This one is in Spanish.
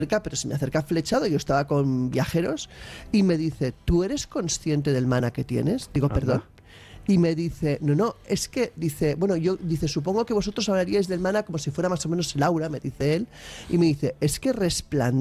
pero se me acerca flechado, yo estaba con viajeros, y me dice, ¿tú eres consciente del mana que tienes? Digo, perdón. Y me dice, no, es que, dice, bueno, dice, supongo que vosotros hablaríais del mana como si fuera más o menos el aura, me dice él, y me dice, es que resplandece